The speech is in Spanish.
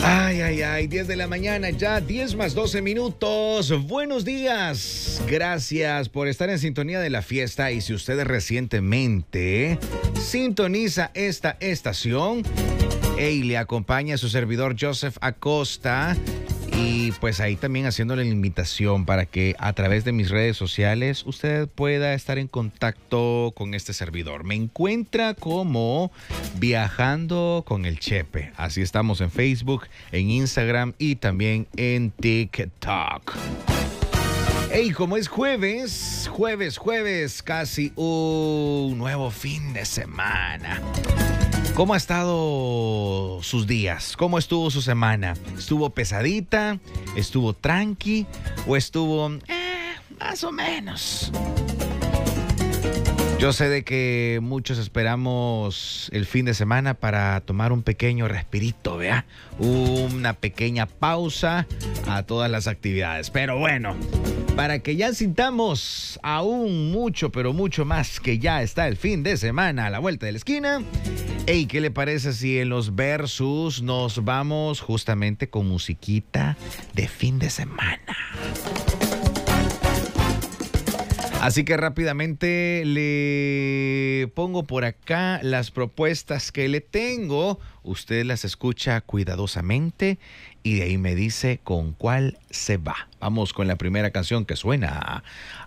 Ay, ay, ay, 10 de la mañana, ya 10 más 12 minutos. Buenos días. Gracias por estar en sintonía de la fiesta. Y si usted recientemente sintoniza esta estación, le acompaña a su servidor Joseph Acosta. Y pues ahí también haciéndole la invitación para que a través de mis redes sociales usted pueda estar en contacto con este servidor. Me encuentra como Viajando con el Chepe. Así estamos en Facebook, en Instagram y también en TikTok. Como es jueves, casi un nuevo fin de semana. ¿Cómo ha estado sus días? ¿Cómo estuvo su semana? ¿Estuvo pesadita? ¿Estuvo tranqui? ¿O estuvo más o menos? Yo sé de que muchos esperamos el fin de semana para tomar un pequeño respirito, ¿vea? Una pequeña pausa a todas las actividades. Pero bueno, para que ya sintamos aún mucho, pero mucho más que ya está el fin de semana a la vuelta de la esquina. ¿Qué le parece si en los versus nos vamos justamente con musiquita de fin de semana? Así que rápidamente le pongo por acá las propuestas que le tengo. Usted las escucha cuidadosamente y de ahí me dice con cuál se va. Vamos con la primera canción que suena